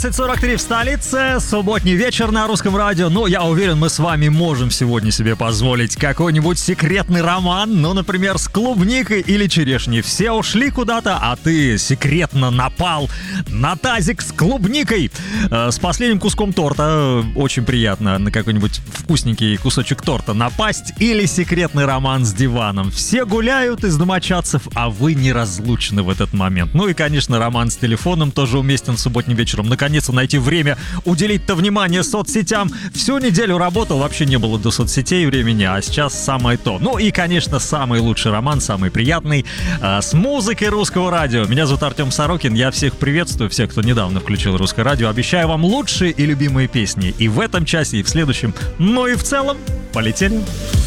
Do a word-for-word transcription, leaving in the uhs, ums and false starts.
сорок три в столице, субботний вечер на русском радио. Ну, я уверен, мы с вами можем сегодня себе позволить какой-нибудь секретный роман, ну, например, с клубникой или черешней. Все ушли куда-то, а ты секретно напал на тазик с клубникой. Э, с последним куском торта. Очень приятно на какой-нибудь вкусненький кусочек торта напасть. Или секретный роман с диваном. Все гуляют из домочадцев, а вы неразлучны в этот момент. Ну и, конечно, роман с телефоном тоже уместен субботним вечером. Наконец найти время уделить-то внимание соцсетям. Всю неделю работал, вообще не было до соцсетей времени, а сейчас самое то. Ну и, конечно, самый лучший роман, самый приятный, э, с музыкой русского радио. Меня зовут Артем Сорокин, я всех приветствую, всех, кто недавно включил русское радио. Обещаю вам лучшие и любимые песни и в этом часе, и в следующем. Ну и в целом, полетели.